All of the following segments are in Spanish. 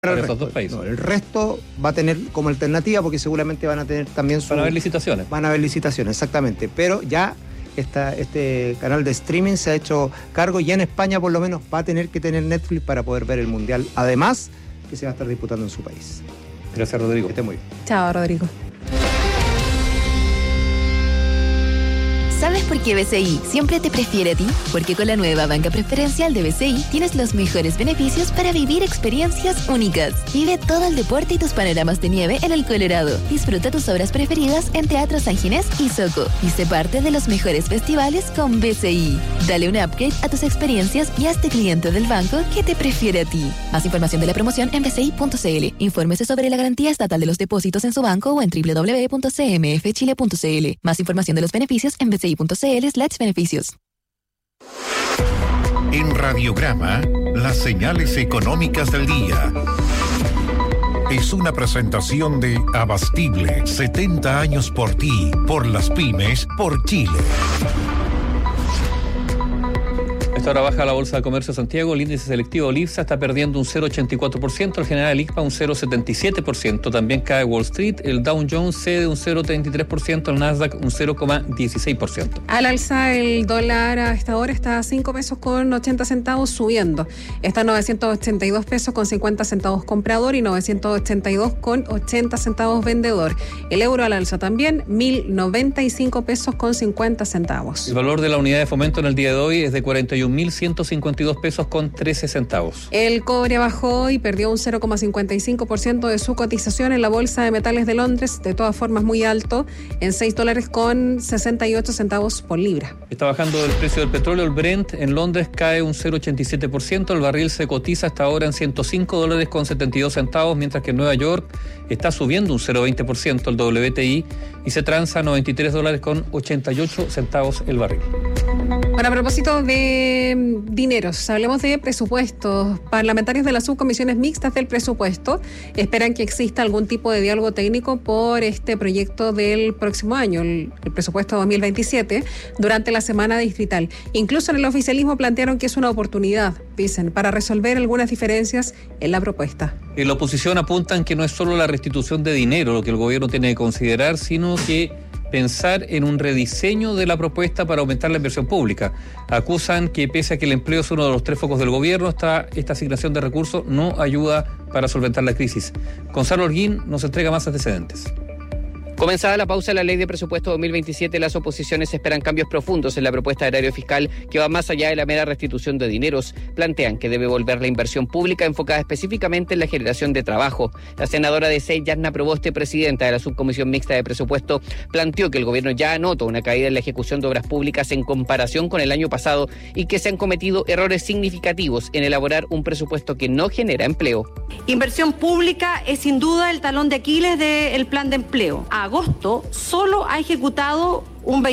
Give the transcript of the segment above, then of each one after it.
para esos dos países. No, el resto va a tener como alternativa, porque seguramente van a tener también Van a haber licitaciones. Van a haber licitaciones, exactamente. Pero ya este canal de streaming se ha hecho cargo, y en España por lo menos va a tener que tener Netflix para poder ver el Mundial. Además, que se va a estar disputando en su país. Gracias, Rodrigo. Que esté muy bien. Chao, Rodrigo. ¿Sabes por qué BCI siempre te prefiere a ti? Porque con la nueva banca preferencial de BCI tienes los mejores beneficios para vivir experiencias únicas. Vive todo el deporte y tus panoramas de nieve en el Colorado. Disfruta tus obras preferidas en Teatro San Ginés y Soco. Y sé parte de los mejores festivales con BCI. Dale un upgrade a tus experiencias y hazte cliente del banco que te prefiere a ti. Más información de la promoción en bci.cl. Infórmese sobre la garantía estatal de los depósitos en su banco o en www.cmfchile.cl. Más información de los beneficios en bci.cl/beneficios. En Radiograma, las señales económicas del día. Es una presentación de Abastible, 70 años por ti, por las pymes, por Chile. Esta hora baja la Bolsa de Comercio de Santiago, el índice selectivo Lipsa está perdiendo un 0,84%, el general ICPA un 0,77%, también cae Wall Street, el Dow Jones cede un 0,33%, el Nasdaq un 0,16%. Al alza, el dólar a esta hora está a 5 pesos con 80 centavos subiendo. Está a 982 pesos con 50 centavos comprador y 982 con 80 centavos vendedor. El euro al alza también, 1.095 pesos con 50 centavos. El valor de la unidad de fomento en el día de hoy es de 41.152 pesos con 13 centavos. El cobre bajó y perdió un 0,55% de su cotización en la Bolsa de Metales de Londres, de todas formas muy alto, en $6 con 68 centavos por libra. Está bajando el precio del petróleo, el Brent en Londres cae un 0,87%, el barril se cotiza hasta ahora en $105 con 72 centavos, mientras que en Nueva York está subiendo un 0,20% el WTI y se transa a $93 con 88 centavos el barril. Bueno, a propósito de dineros, hablemos de presupuestos. Parlamentarios de las subcomisiones mixtas del presupuesto esperan que exista algún tipo de diálogo técnico por este proyecto del próximo año, el presupuesto 2027, durante la semana distrital. Incluso en el oficialismo plantearon que es una oportunidad, dicen, para resolver algunas diferencias en la propuesta. En la oposición apuntan que no es solo la restitución de dinero lo que el gobierno tiene que considerar, sino que pensar en un rediseño de la propuesta para aumentar la inversión pública. Acusan que pese a que el empleo es uno de los 3 focos del gobierno, esta asignación de recursos no ayuda para solventar la crisis. Gonzalo Holguín nos entrega más antecedentes. Comenzada la pausa en la ley de presupuesto 2027, las oposiciones esperan cambios profundos en la propuesta de horario fiscal que va más allá de la mera restitución de dineros. Plantean que debe volver la inversión pública enfocada específicamente en la generación de trabajo. La senadora de CEI, Yarna Proboste, presidenta de la subcomisión mixta de presupuesto, planteó que el gobierno ya anota una caída en la ejecución de obras públicas en comparación con el año pasado y que se han cometido errores significativos en elaborar un presupuesto que no genera empleo. Inversión pública es sin duda el talón de Aquiles del plan de empleo. Agosto solo ha ejecutado un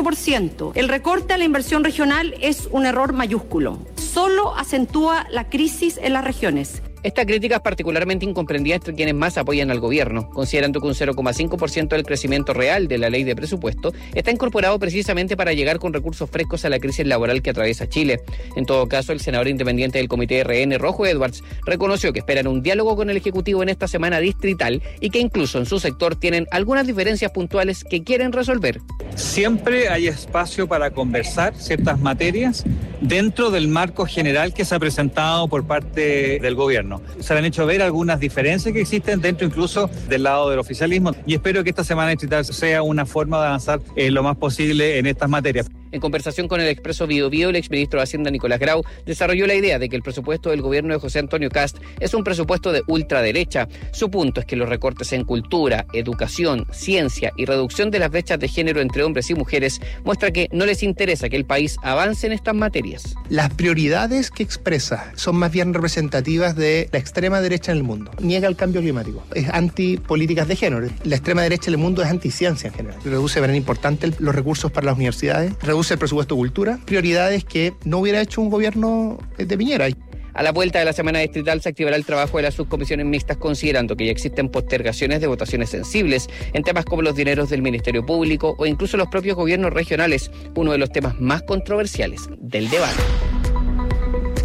28%. El recorte a la inversión regional es un error mayúsculo. Solo acentúa la crisis en las regiones. Esta crítica es particularmente incomprendida entre quienes más apoyan al gobierno, considerando que un 0,5% del crecimiento real de la ley de presupuesto está incorporado precisamente para llegar con recursos frescos a la crisis laboral que atraviesa Chile. En todo caso, el senador independiente del Comité RN, Rojo Edwards, reconoció que esperan un diálogo con el Ejecutivo en esta semana distrital y que incluso en su sector tienen algunas diferencias puntuales que quieren resolver. Siempre hay espacio para conversar ciertas materias dentro del marco general que se ha presentado por parte del gobierno. Se le han hecho ver algunas diferencias que existen dentro incluso del lado del oficialismo y espero que esta semana distrital sea una forma de avanzar lo más posible en estas materias. En conversación con el Expreso Biobío, el exministro de Hacienda Nicolás Grau desarrolló la idea de que el presupuesto del gobierno de José Antonio Kast es un presupuesto de ultraderecha. Su punto es que los recortes en cultura, educación, ciencia y reducción de las brechas de género entre hombres y mujeres muestra que no les interesa que el país avance en estas materias. Las prioridades que expresa son más bien representativas de la extrema derecha en el mundo. Niega el cambio climático, es anti políticas de género. La extrema derecha en el mundo es anti ciencia en general. Reduce de manera importante los recursos para las universidades, reduce el presupuesto de cultura, prioridades que no hubiera hecho un gobierno de Piñera. A la vuelta de la semana distrital se activará el trabajo de las subcomisiones mixtas, considerando que ya existen postergaciones de votaciones sensibles en temas como los dineros del Ministerio Público o incluso los propios gobiernos regionales, uno de los temas más controversiales del debate.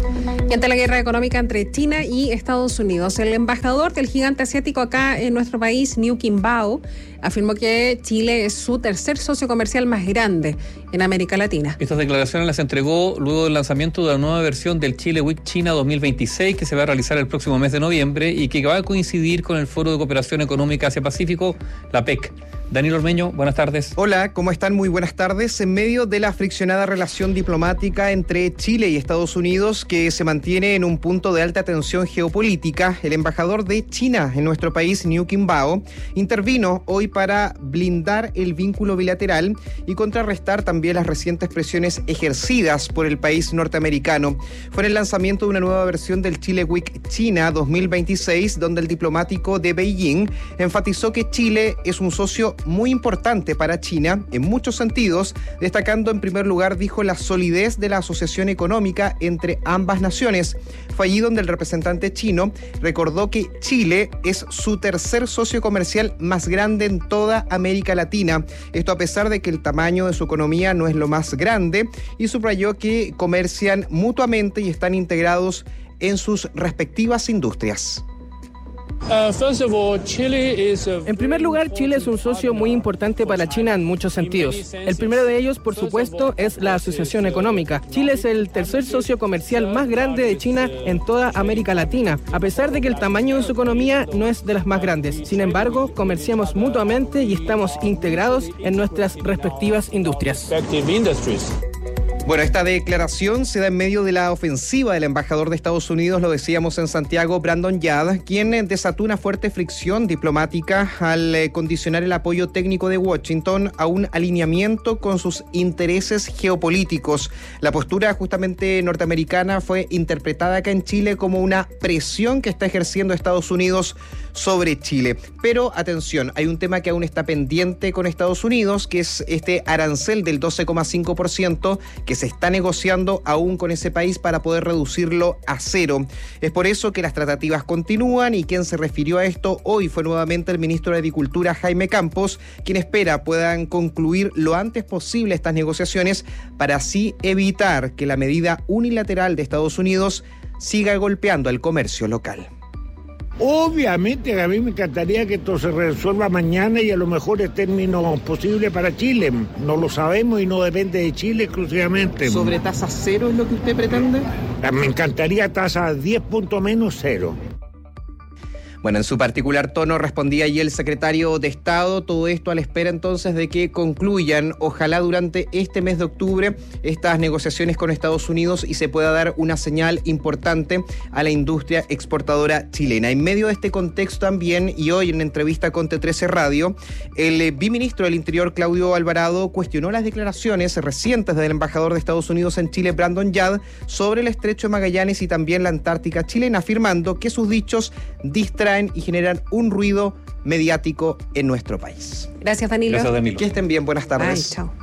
Y ante la guerra económica entre China y Estados Unidos, el embajador del gigante asiático acá en nuestro país, Liu Qimbao, afirmó que Chile es su tercer socio comercial más grande en América Latina. Estas declaraciones las entregó luego del lanzamiento de la nueva versión del Chile Week China 2026, que se va a realizar el próximo mes de noviembre y que va a coincidir con el Foro de Cooperación Económica Asia-Pacífico, la PEC. Daniel Ormeño, buenas tardes. Hola, ¿cómo están? Muy buenas tardes. En medio de la friccionada relación diplomática entre Chile y Estados Unidos, que se mantiene en un punto de alta tensión geopolítica, el embajador de China en nuestro país, Liu Qimbao, intervino hoy para blindar el vínculo bilateral y contrarrestar también las recientes presiones ejercidas por el país norteamericano. Fue en el lanzamiento de una nueva versión del Chile Week China 2026, donde el diplomático de Beijing enfatizó que Chile es un socio muy importante para China en muchos sentidos, destacando en primer lugar, dijo, la solidez de la asociación económica entre ambas naciones. Fue allí donde el representante chino recordó que Chile es su tercer socio comercial más grande en toda América Latina. Esto a pesar de que el tamaño de su economía no es lo más grande, y subrayó que comercian mutuamente y están integrados en sus respectivas industrias. En primer lugar, Chile es un socio muy importante para China en muchos sentidos. El primero de ellos, por supuesto, es la asociación económica. Chile es el tercer socio comercial más grande de China en toda América Latina, a pesar de que el tamaño de su economía no es de las más grandes. Sin embargo, comerciamos mutuamente y estamos integrados en nuestras respectivas industrias. Bueno, esta declaración se da en medio de la ofensiva del embajador de Estados Unidos, lo decíamos en Santiago, Brandon Yard, quien desató una fuerte fricción diplomática al condicionar el apoyo técnico de Washington a un alineamiento con sus intereses geopolíticos. La postura justamente norteamericana fue interpretada acá en Chile como una presión que está ejerciendo Estados Unidos sobre Chile. Pero atención, hay un tema que aún está pendiente con Estados Unidos, que es este arancel del 12,5% que se está negociando aún con ese país para poder reducirlo a cero. Es por eso que las tratativas continúan, y quien se refirió a esto hoy fue nuevamente el ministro de Agricultura, Jaime Campos, quien espera puedan concluir lo antes posible estas negociaciones para así evitar que la medida unilateral de Estados Unidos siga golpeando al comercio local. Obviamente a mí me encantaría que esto se resuelva mañana y a lo mejor en términos posibles para Chile. No lo sabemos y no depende de Chile exclusivamente. ¿Sobre tasa cero es lo que usted pretende? Me encantaría tasa 10 puntos menos cero. Bueno, en su particular tono respondía allí el secretario de Estado, todo esto a la espera entonces de que concluyan, ojalá durante este mes de octubre, estas negociaciones con Estados Unidos y se pueda dar una señal importante a la industria exportadora chilena. En medio de este contexto también, y hoy en entrevista con T13 Radio, el viceministro del Interior, Claudio Alvarado, cuestionó las declaraciones recientes del embajador de Estados Unidos en Chile, Brandon Yard, sobre el estrecho de Magallanes y también la Antártica chilena, afirmando que sus dichos distraen y generan un ruido mediático en nuestro país. Gracias, Danilo. Gracias, Danilo. Que estén bien, buenas tardes. Ay, chao.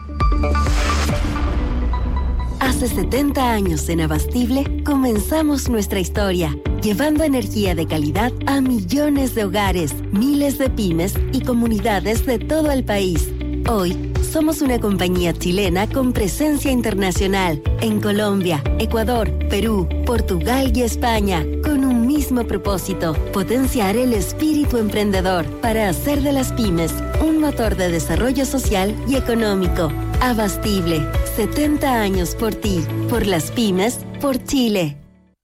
Hace 70 años en Abastible comenzamos nuestra historia, llevando energía de calidad a millones de hogares, miles de pymes y comunidades de todo el país. Hoy somos una compañía chilena con presencia internacional en Colombia, Ecuador, Perú, Portugal y España, con un mismo propósito: potenciar el espíritu emprendedor para hacer de las pymes un motor de desarrollo social y económico. Abastible, 70 años por ti, por las pymes, por Chile.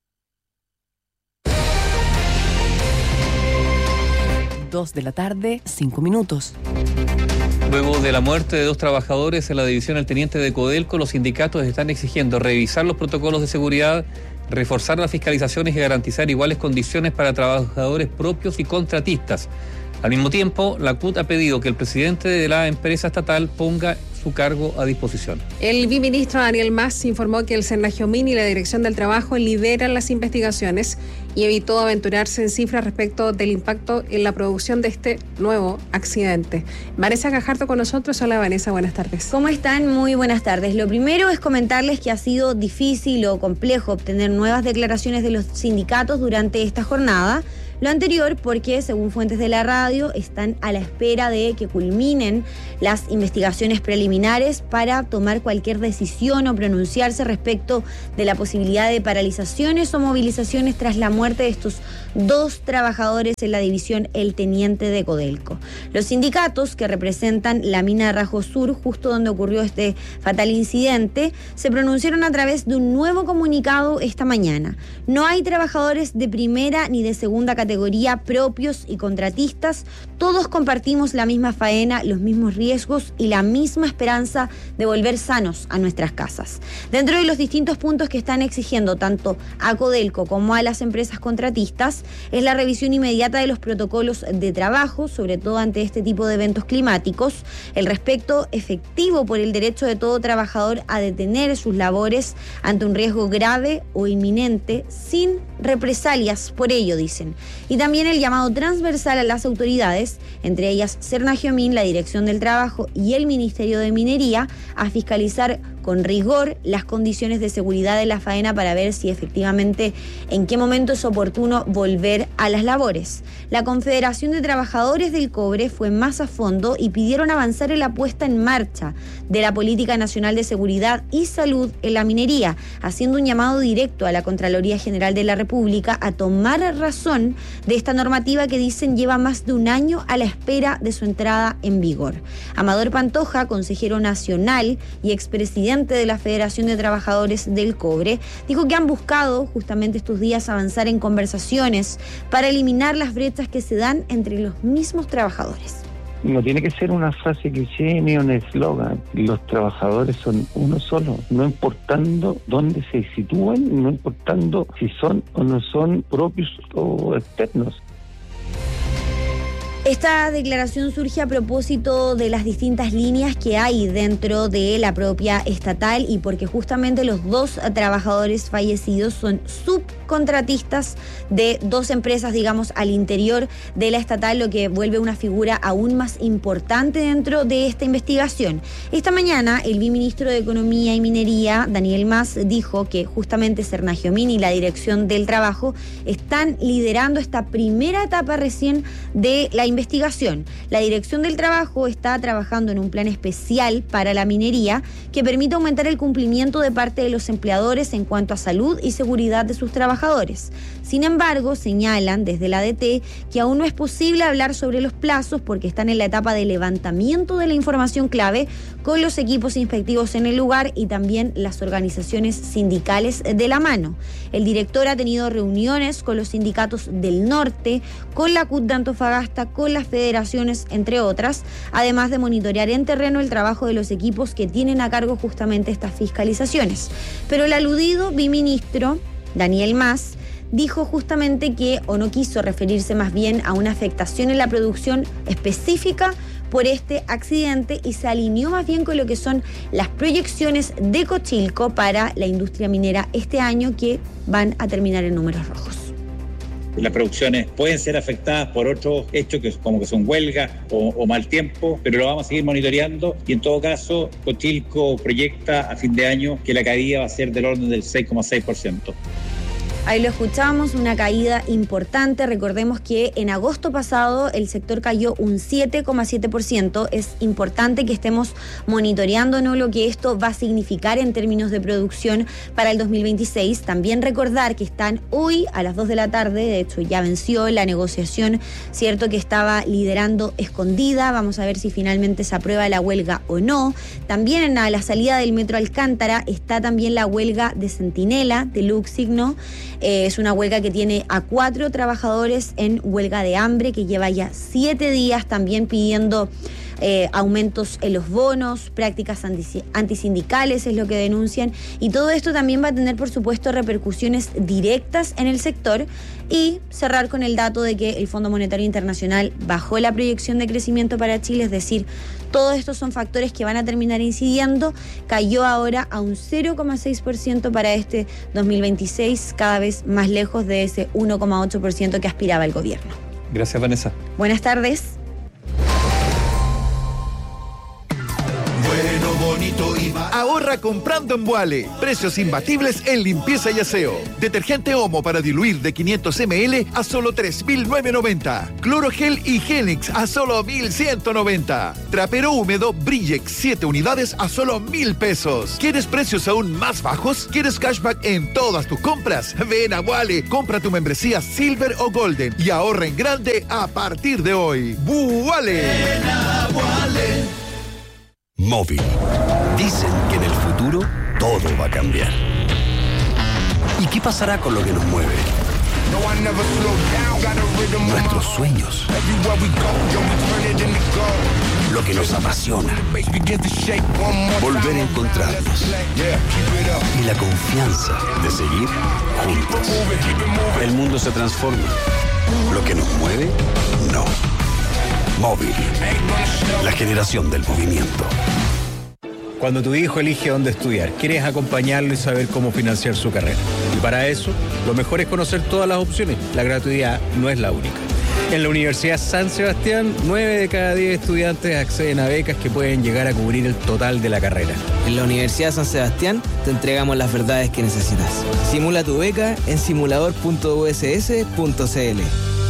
Dos de la tarde, 5 minutos. Luego de la muerte de 2 trabajadores en la división del teniente de Codelco, los sindicatos están exigiendo revisar los protocolos de seguridad, reforzar las fiscalizaciones y garantizar iguales condiciones para trabajadores propios y contratistas. Al mismo tiempo, la CUT ha pedido que el presidente de la empresa estatal ponga su cargo a disposición. El viceministro Daniel Mas informó que el Senajomín y la Dirección del Trabajo lideran las investigaciones y evitó aventurarse en cifras respecto del impacto en la producción de este nuevo accidente. Vanessa Gajardo con nosotros. Hola, Vanessa, buenas tardes. ¿Cómo están? Muy buenas tardes. Lo primero es comentarles que ha sido difícil o complejo obtener nuevas declaraciones de los sindicatos durante esta jornada. Lo anterior porque, según fuentes de la radio, están a la espera de que culminen las investigaciones preliminares para tomar cualquier decisión o pronunciarse respecto de la posibilidad de paralizaciones o movilizaciones tras la muerte de estos 2 trabajadores en la división El Teniente de Codelco. Los sindicatos que representan la mina de Rajo Sur, justo donde ocurrió este fatal incidente, se pronunciaron a través de un nuevo comunicado esta mañana. No hay trabajadores de primera ni de segunda categoría propios y contratistas. Todos compartimos la misma faena, los mismos riesgos y la misma esperanza de volver sanos a nuestras casas. Dentro de los distintos puntos que están exigiendo tanto a Codelco como a las empresas contratistas es la revisión inmediata de los protocolos de trabajo, sobre todo ante este tipo de eventos climáticos, el respeto efectivo por el derecho de todo trabajador a detener sus labores ante un riesgo grave o inminente sin represalias por ello, dicen. Y también el llamado transversal a las autoridades, entre ellas Sernagiomín, la Dirección del Trabajo y el Ministerio de Minería, a fiscalizar con rigor las condiciones de seguridad de la faena para ver si efectivamente en qué momento es oportuno volver a las labores. La Confederación de Trabajadores del Cobre fue más a fondo y pidieron avanzar en la puesta en marcha de la Política Nacional de Seguridad y Salud en la minería, haciendo un llamado directo a la Contraloría General de la República a tomar razón de esta normativa que dicen lleva más de un año a la espera de su entrada en vigor. Amador Pantoja, consejero nacional y expresidente de la Federación de Trabajadores del Cobre, dijo que han buscado justamente estos días avanzar en conversaciones para eliminar las brechas que se dan entre los mismos trabajadores. No tiene que ser una frase cliché ni un eslogan. Los trabajadores son uno solo, no importando dónde se sitúan, no importando si son o no son propios o externos. Esta declaración surge a propósito de las distintas líneas que hay dentro de la propia estatal y porque justamente los 2 trabajadores fallecidos son subcontratistas de 2 empresas, digamos, al interior de la estatal, lo que vuelve una figura aún más importante dentro de esta investigación. Esta mañana el viceministro de Economía y Minería, Daniel Mas, dijo que justamente Sernagiomín y la Dirección del Trabajo están liderando esta primera etapa recién de la investigación. La Dirección del Trabajo está trabajando en un plan especial para la minería que permite aumentar el cumplimiento de parte de los empleadores en cuanto a salud y seguridad de sus trabajadores. Sin embargo, señalan desde la ADT que aún no es posible hablar sobre los plazos porque están en la etapa de levantamiento de la información clave con los equipos inspectivos en el lugar y también las organizaciones sindicales de la mano. El director ha tenido reuniones con los sindicatos del norte, con la CUT de Antofagasta, con las federaciones, entre otras, además de monitorear en terreno el trabajo de los equipos que tienen a cargo justamente estas fiscalizaciones. Pero el aludido viceministro, Daniel Mas, dijo justamente que, o no quiso referirse más bien a una afectación en la producción específica por este accidente y se alineó más bien con lo que son las proyecciones de Cochilco para la industria minera este año, que van a terminar en números rojos. Las producciones pueden ser afectadas por otros hechos como que son huelgas o mal tiempo, pero lo vamos a seguir monitoreando y en todo caso Cochilco proyecta a fin de año que la caída va a ser del orden del 6,6%. Ahí lo escuchamos, una caída importante. Recordemos que en agosto pasado el sector cayó un 7,7%. Es importante que estemos monitoreando, ¿no?, lo que esto va a significar en términos de producción para el 2026. También recordar que están hoy a las 2 de la tarde, de hecho ya venció la negociación, cierto, que estaba liderando Escondida. Vamos a ver si finalmente se aprueba la huelga o no. También a la salida del Metro Alcántara está también la huelga de Centinela, de Luxigno. Es una huelga que tiene a 4 trabajadores en huelga de hambre, que lleva ya 7 días también pidiendo aumentos en los bonos, prácticas antisindicales es lo que denuncian, y todo esto también va a tener, por supuesto, repercusiones directas en el sector. Y cerrar con el dato de que el Fondo Monetario Internacional bajó la proyección de crecimiento para Chile, es decir, todos estos son factores que van a terminar incidiendo. Cayó ahora a un 0,6% para este 2026, cada vez más lejos de ese 1,8% que aspiraba el gobierno. Gracias, Vanessa. Buenas tardes. Ahorra está comprando en Vuale. Precios imbatibles en limpieza y aseo. Detergente Omo para diluir de 500 ml a solo 3.990. Clorogel y Genix a solo 1.190. Trapero húmedo Brillex 7 unidades a solo 1.000 pesos. ¿Quieres precios aún más bajos? ¿Quieres cashback en todas tus compras? Ven a Vuale, compra tu membresía Silver o Golden y ahorra en grande a partir de hoy. ¡Vuale! Móvil. Dicen que en el futuro todo va a cambiar. ¿Y qué pasará con lo que nos mueve? Nuestros sueños. Lo que nos apasiona. Volver a encontrarnos. Y la confianza de seguir juntos. El mundo se transforma. Lo que nos mueve, no. Móvil. La generación del movimiento. Cuando tu hijo elige dónde estudiar, quieres acompañarlo y saber cómo financiar su carrera. Y para eso, lo mejor es conocer todas las opciones. La gratuidad no es la única. En la Universidad San Sebastián, 9 de cada 10 estudiantes acceden a becas que pueden llegar a cubrir el total de la carrera. En la Universidad San Sebastián te entregamos las verdades que necesitas. Simula tu beca en simulador.uss.cl.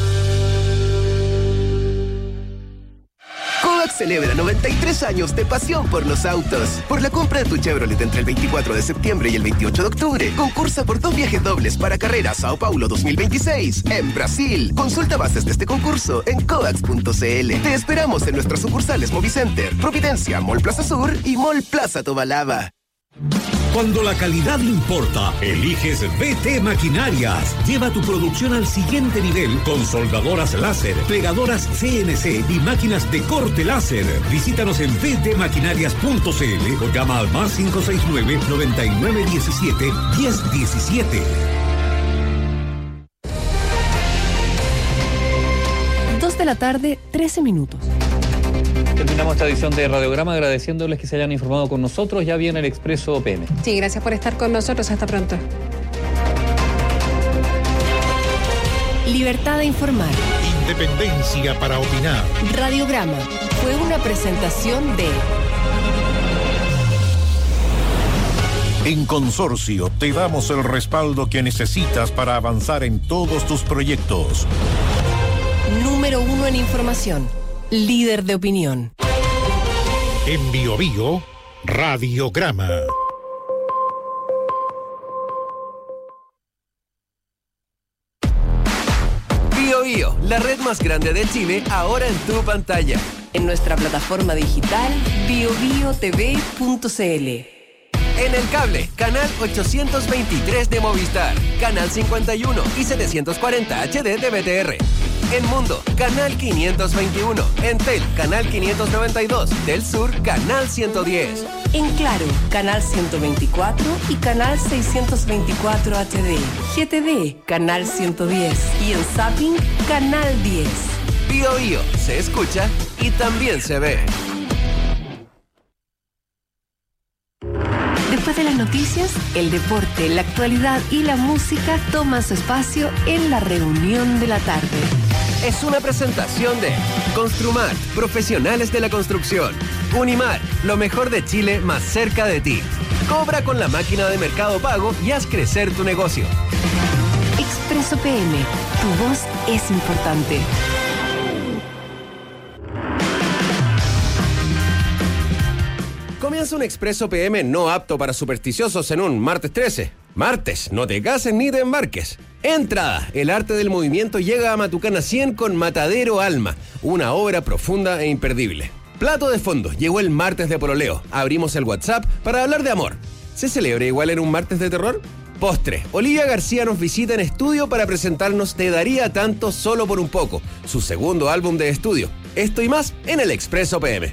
Celebra 93 años de pasión por los autos. Por la compra de tu Chevrolet entre el 24 de septiembre y el 28 de octubre, concursa por 2 viajes dobles para carrera Sao Paulo 2026 en Brasil. Consulta bases de este concurso en coax.cl. Te esperamos en nuestras sucursales Movicenter, Providencia, Mall Plaza Sur y Mall Plaza Tobalaba. Cuando la calidad importa, eliges BT Maquinarias. Lleva tu producción al siguiente nivel con soldadoras láser, pegadoras CNC y máquinas de corte láser. Visítanos en btmaquinarias.cl o llama al más 569-9917-1017. Dos de la tarde, 13 minutos. Terminamos esta edición de Radiograma agradeciéndoles que se hayan informado con nosotros. Ya viene el Expreso PM. Sí, gracias por estar con nosotros. Hasta pronto. Libertad de informar. Independencia para opinar. Radiograma fue una presentación de... En Consorcio te damos el respaldo que necesitas para avanzar en todos tus proyectos. Número 1 en información. Líder de opinión. En Bio Bio, Radiograma. Bio Bio, la red más grande de Chile, ahora en tu pantalla. En nuestra plataforma digital biobiotv.cl. En el cable, canal 823 de Movistar, canal 51 y 740 HD de BTR. En Mundo, canal 521. En Tel, canal 592. Del Sur, canal 110. En Claro, canal 124 y canal 624 HD. GTV, canal 110. Y en Zapping, canal 10. Bio Bio, se escucha y también se ve. Después de las noticias, el deporte, la actualidad y la música toman su espacio en la reunión de la tarde. Es una presentación de Construmar, profesionales de la construcción. Unimar, lo mejor de Chile más cerca de ti. Cobra con la máquina de Mercado Pago y haz crecer tu negocio. Expreso PM, tu voz es importante. Comienza un Expreso PM no apto para supersticiosos en un martes 13. Martes, no te cases ni te embarques. Entrada, el arte del movimiento llega a Matucana 100 con Matadero Alma, una obra profunda e imperdible. Plato de fondo, llegó el martes de pololeo. Abrimos el WhatsApp para hablar de amor. ¿Se celebra igual en un martes de terror? Postre, Olivia García nos visita en estudio para presentarnos Te daría tanto solo por un poco, su segundo álbum de estudio. Esto y más en el Expreso PM.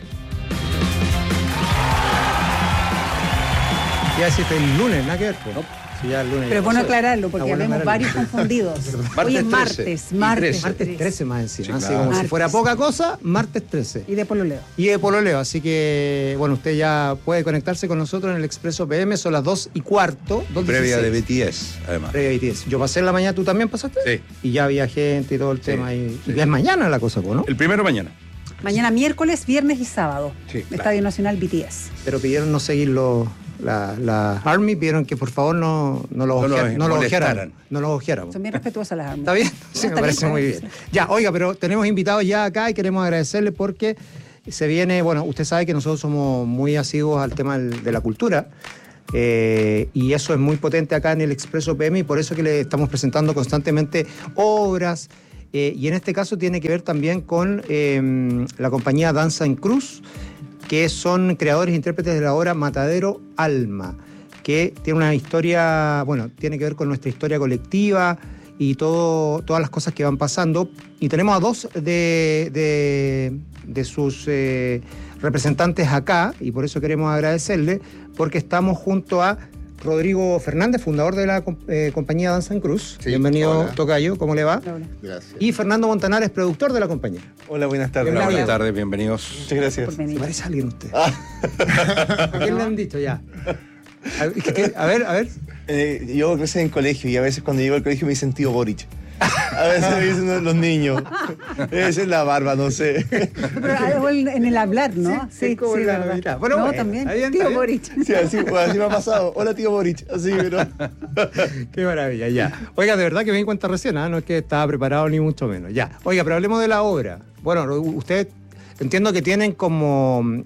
Ya hiciste el lunes, nada que ver, pues, ¿no? Sí, ya el lunes. Pero bueno aclararlo, porque habemos varios confundidos. Hoy es martes 13 más encima. Sí, así claro. como Martes. si fuera poca cosa, martes 13. Y de pololeo. Y de pololeo, así que, bueno, usted ya puede conectarse con nosotros en el Expreso PM, son las 2:15. Previa de BTS, además. Previa de BTS. Yo pasé en la mañana, ¿tú también pasaste? Sí. Y ya había gente y todo el tema. Y es mañana la cosa, ¿no? El primero mañana. Mañana miércoles, viernes y sábado. Sí, claro. Estadio Nacional BTS. Pero pidieron no seguir los la Army pidieron que por favor no lo ojeáramos. Son bien respetuosas las Army. ¿Está bien? Sí, me parece muy bien. Ya, oiga, pero tenemos invitados ya acá y queremos agradecerle porque se viene, bueno, usted sabe que nosotros somos muy asiduos al tema de la cultura. Y eso es muy potente acá en el Expreso PM y por eso que le estamos presentando constantemente obras y en este caso tiene que ver también con la compañía Danza en Cruz, que son creadores e intérpretes de la obra Matadero Alma, que tiene una historia, bueno, tiene que ver con nuestra historia colectiva y todas las cosas que van pasando. Y tenemos a dos de sus representantes acá, y por eso queremos agradecerle, porque estamos junto a Rodrigo Fernández, fundador de la compañía Danza en Cruz. Sí, bienvenido, hola. Tocayo, ¿cómo le va? Hola. Gracias. Y Fernando Montanares, productor de la compañía. Hola, buenas tardes. Hola, buenas tardes, bienvenidos. Muchas gracias. Se parece a alguien usted. ¿A quién le han dicho ya? A ver. Yo crecí en colegio y a veces cuando llego al colegio me dicen tío Boric. A veces me dicen los niños. Esa es la barba, no sé. Pero en el hablar, ¿no? Sí, como sí, la mitad. Bueno, no, también. Tío Boric. Sí, así me ha pasado. Hola, tío Boric. Así, pero... Qué maravilla, ya. Oiga, de verdad que me di cuenta recién, no es que estaba preparado ni mucho menos. Ya. Oiga, pero hablemos de la obra. Bueno, ustedes entiendo que tienen como...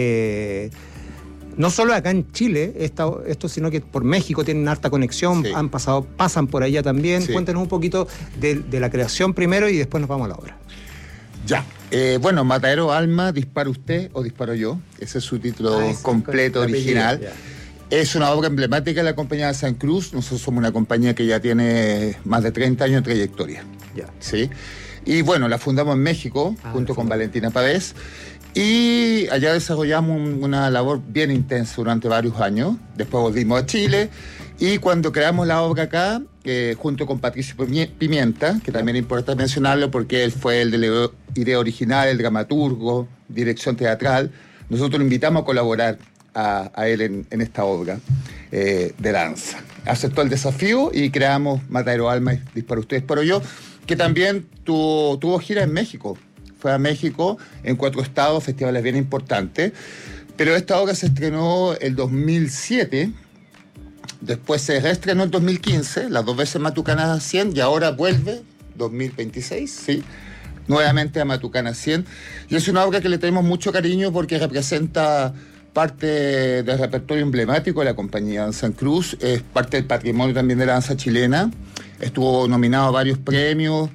no solo acá en Chile, esto, sino que por México tienen harta conexión, sí. Pasan por allá también. Sí. Cuéntenos un poquito de la creación primero y después nos vamos a la obra. Ya. Bueno, Matadero Alma, ¿dispara usted o disparo yo? Ese es su título completo, original. Es una obra emblemática de la compañía de San Cruz. Nosotros somos una compañía que ya tiene más de 30 años de trayectoria. Ya. ¿Sí? Y bueno, la fundamos en México, junto con Valentina Pavés. Y allá desarrollamos una labor bien intensa durante varios años. Después volvimos a Chile y cuando creamos la obra acá, junto con Patricio Pimienta, que también es importante mencionarlo porque él fue el de la idea original, el dramaturgo, dirección teatral, nosotros lo invitamos a colaborar a él en esta obra de danza. Aceptó el desafío y creamos Matadero Alma, Dispara usted, disparo yo, que también tuvo gira en México. Fue a México en 4 estados, festivales bien importantes, pero esta obra se estrenó el 2007, después se reestrenó en 2015, las 2 veces Matucana 100 y ahora vuelve 2026, sí, nuevamente a Matucana 100, y es una obra que le tenemos mucho cariño porque representa parte del repertorio emblemático de la compañía Danza en Cruz, es parte del patrimonio también de la danza chilena, estuvo nominado a varios premios.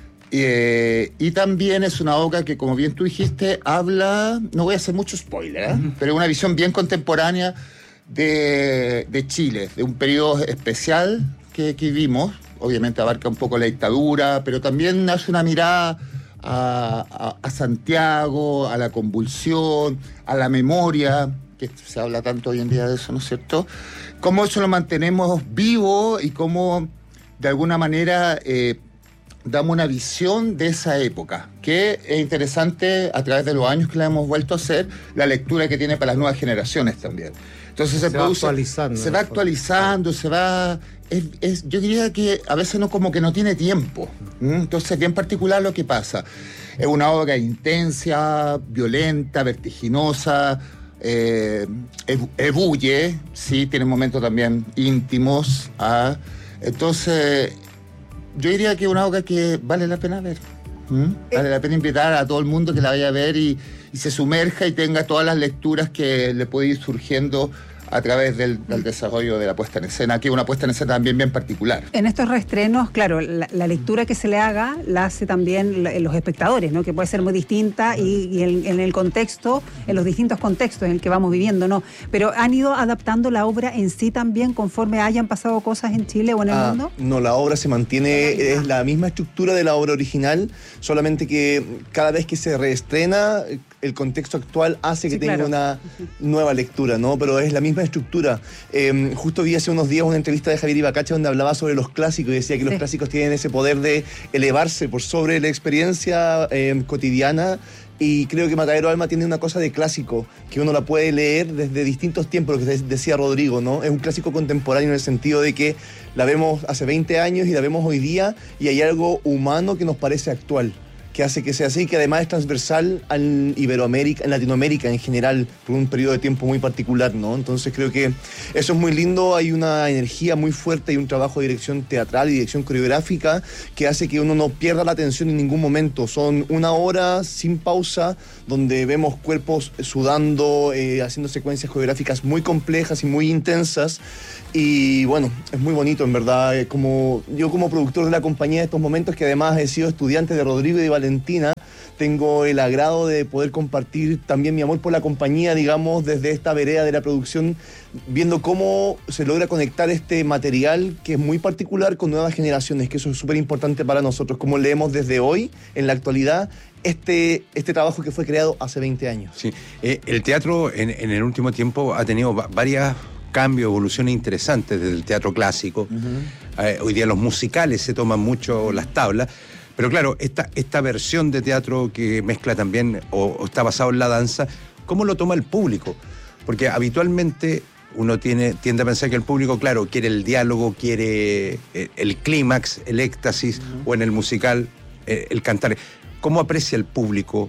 Y también es una obra que, como bien tú dijiste, habla, no voy a hacer mucho spoiler, pero una visión bien contemporánea de Chile, de un periodo especial que vivimos. Obviamente abarca un poco la dictadura, pero también hace una mirada a Santiago, a la convulsión, a la memoria, que se habla tanto hoy en día de eso, ¿no es cierto? Cómo eso lo mantenemos vivo y cómo, de alguna manera... damos una visión de esa época, que es interesante a través de los años que la hemos vuelto a hacer, la lectura que tiene para las nuevas generaciones también. Entonces se va actualizando, yo diría que a veces no, como que no tiene tiempo. Entonces es bien particular lo que pasa. Es una obra intensa, violenta, vertiginosa, ebulle, sí, tiene momentos también íntimos. Entonces... yo diría que es una obra que vale la pena ver. Vale la pena invitar a todo el mundo que la vaya a ver y se sumerja y tenga todas las lecturas que le puede ir surgiendo a través del desarrollo de la puesta en escena, que es una puesta en escena también bien particular. En estos reestrenos, claro, la lectura que se le haga la hace también los espectadores, ¿no? Que puede ser muy distinta y en el contexto, en los distintos contextos en el que vamos viviendo, ¿no? Pero ¿han ido adaptando la obra en sí también conforme hayan pasado cosas en Chile o en el mundo? No, la obra se mantiene, es la misma estructura de la obra original, solamente que cada vez que se reestrena, el contexto actual hace que tenga una nueva lectura, ¿no? Pero es la misma estructura. Justo vi hace unos días una entrevista de Javier Ibacacha donde hablaba sobre los clásicos y decía que los clásicos tienen ese poder de elevarse por sobre la experiencia cotidiana, y creo que Matadero Alma tiene una cosa de clásico, que uno la puede leer desde distintos tiempos, lo que decía Rodrigo, ¿no? Es un clásico contemporáneo en el sentido de que la vemos hace 20 años y la vemos hoy día y hay algo humano que nos parece actual. que hace que sea así, que además es transversal en Iberoamérica, en Latinoamérica en general, por un periodo de tiempo muy particular, ¿no? Entonces creo que eso es muy lindo, hay una energía muy fuerte y un trabajo de dirección teatral y dirección coreográfica que hace que uno no pierda la atención en ningún momento. Son 1 hora sin pausa, donde vemos cuerpos sudando, haciendo secuencias coreográficas muy complejas y muy intensas. Y bueno, es muy bonito en verdad, yo como productor de la compañía de estos momentos, que además he sido estudiante de Rodrigo y de Valentina, tengo el agrado de poder compartir también mi amor por la compañía, digamos, desde esta vereda de la producción, viendo cómo se logra conectar este material que es muy particular con nuevas generaciones, que eso es súper importante para nosotros, cómo leemos desde hoy, en la actualidad, este trabajo que fue creado hace 20 años. Sí, el teatro en el último tiempo ha tenido varias cambios, evoluciones interesantes desde el teatro clásico. Hoy día los musicales se toman mucho las tablas, pero claro, esta versión de teatro que mezcla también o está basado en la danza, ¿cómo lo toma el público? Porque habitualmente uno tiende a pensar que el público, claro, quiere el diálogo, quiere el clímax, el éxtasis, o en el musical el cantar. ¿Cómo aprecia el público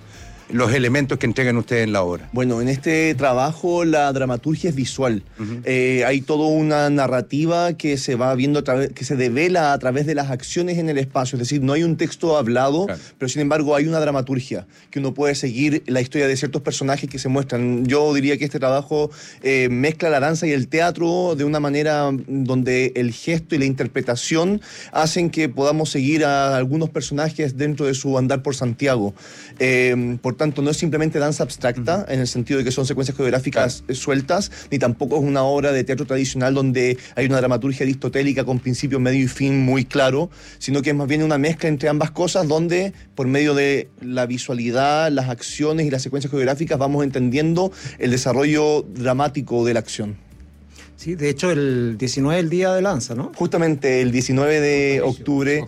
los elementos que entregan ustedes en la obra? Bueno, en este trabajo la dramaturgia es visual. Hay toda una narrativa que se va viendo, que se devela a través de las acciones en el espacio. Es decir, no hay un texto hablado, claro, pero sin embargo hay una dramaturgia, que uno puede seguir la historia de ciertos personajes que se muestran. Yo diría que este trabajo mezcla la danza y el teatro de una manera donde el gesto y la interpretación hacen que podamos seguir a algunos personajes dentro de su andar por Santiago. Por tanto, no es simplemente danza abstracta, en el sentido de que son secuencias coreográficas sueltas, ni tampoco es una obra de teatro tradicional donde hay una dramaturgia aristotélica con principio, medio y fin muy claro, sino que es más bien una mezcla entre ambas cosas, donde por medio de la visualidad, las acciones y las secuencias coreográficas vamos entendiendo el desarrollo dramático de la acción. Sí, de hecho el 19 es el día de danza, ¿no? Justamente el 19 de octubre.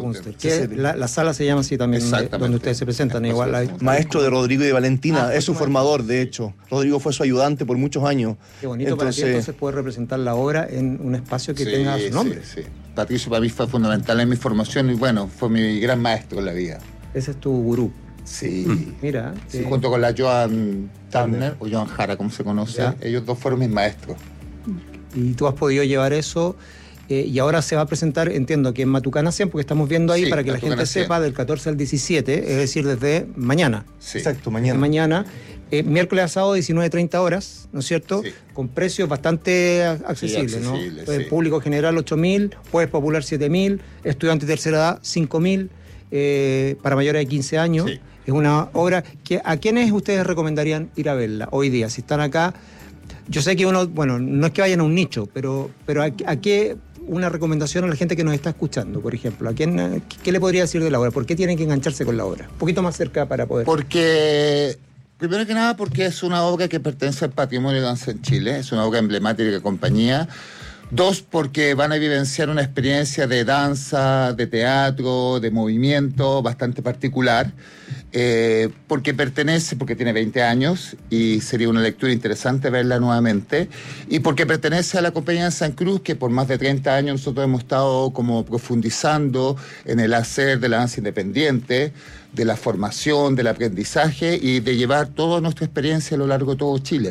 La sala se llama así también, donde ustedes se presentan. Igual hay... Maestro de Rodrigo y de Valentina, es su formador, de hecho. Rodrigo fue su ayudante por muchos años. Qué bonito para ti entonces poder representar la obra en un espacio que tenga su nombre. Sí. Patricio para mí fue fundamental en mi formación y bueno, fue mi gran maestro en la vida. Ese es tu gurú. Sí. Mira. Sí, junto con la Joan Turner, o Joan Jara, como se conoce, ellos dos fueron mis maestros. Y tú has podido llevar eso, y ahora se va a presentar, entiendo que en Matucana 100, porque estamos viendo ahí, para que la gente sepa, del 14 al 17, es decir, desde mañana. Sí. Exacto, mañana. Mañana, miércoles a sábado, 19:30 horas, ¿no es cierto? Sí. Con precios bastante accesibles, ¿no? El público general 8.000, jueves popular 7.000, estudiante de tercera edad 5.000, para mayores de 15 años. Sí. Es una obra que, ¿a quiénes ustedes recomendarían ir a verla hoy día? Si están acá... Yo sé que uno, bueno, no es que vayan a un nicho, pero ¿a qué una recomendación a la gente que nos está escuchando, por ejemplo? ¿Qué le podría decir de la obra? ¿Por qué tienen que engancharse con la obra? Un poquito más cerca para poder... Porque, primero que nada, porque es una obra que pertenece al patrimonio de danza en Chile, es una obra emblemática de compañía. 2, porque van a vivenciar una experiencia de danza, de teatro, de movimiento bastante particular, porque tiene 20 años y sería una lectura interesante verla nuevamente, y porque pertenece a la compañía de San Cruz, que por más de 30 años nosotros hemos estado como profundizando en el hacer de la danza independiente, de la formación, del aprendizaje y de llevar toda nuestra experiencia a lo largo de todo Chile.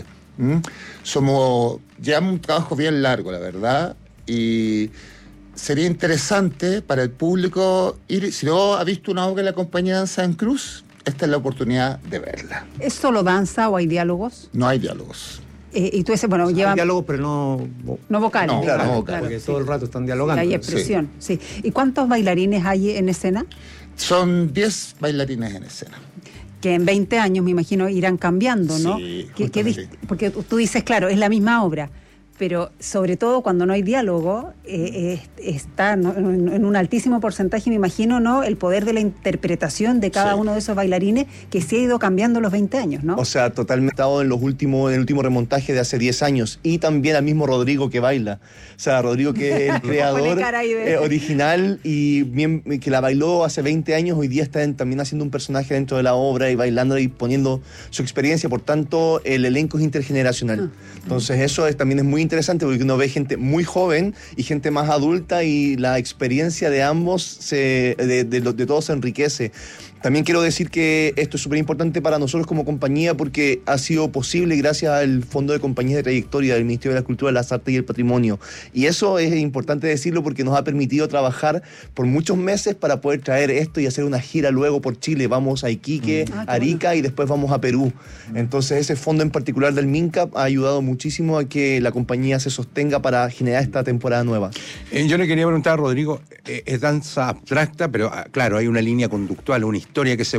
Llevamos un trabajo bien largo, la verdad, y sería interesante para el público ir, si no ha visto una obra de la compañía de danza en Cruz, esta es la oportunidad de verla. ¿Es solo danza o hay diálogos? No hay diálogos. Y tú dices, bueno, hay diálogos, pero no vocales. No, claro, vocales, porque todo el rato están dialogando. Hay expresión, sí. ¿Y cuántos bailarines hay en escena? Son 10 bailarines en escena. Que en 20 años, me imagino, irán cambiando, ¿no? Sí, porque tú dices, claro, es la misma obra, pero sobre todo cuando no hay diálogo, está en un altísimo porcentaje, me imagino, ¿no? El poder de la interpretación de cada uno de esos bailarines que se ha ido cambiando en los 20 años, ¿no? O sea, totalmente estado en el último remontaje de hace 10 años, y también al mismo Rodrigo que baila. O sea, Rodrigo, que es el creador original y que la bailó hace 20 años, hoy día está también haciendo un personaje dentro de la obra y bailando y poniendo su experiencia. Por tanto, el elenco es intergeneracional. Entonces eso también es muy interesante, porque uno ve gente muy joven y gente más adulta, y la experiencia de ambos, de todos, se enriquece. También quiero decir que esto es súper importante para nosotros como compañía porque ha sido posible gracias al Fondo de Compañías de Trayectoria del Ministerio de la Cultura, las Artes y el Patrimonio. Y eso es importante decirlo porque nos ha permitido trabajar por muchos meses para poder traer esto y hacer una gira luego por Chile. Vamos a Iquique, Arica y después vamos a Perú. Entonces ese fondo en particular del MINCAP ha ayudado muchísimo a que la compañía se sostenga para generar esta temporada nueva. Yo le quería preguntar a Rodrigo, es danza abstracta, pero claro, hay una línea conductual, una historia que se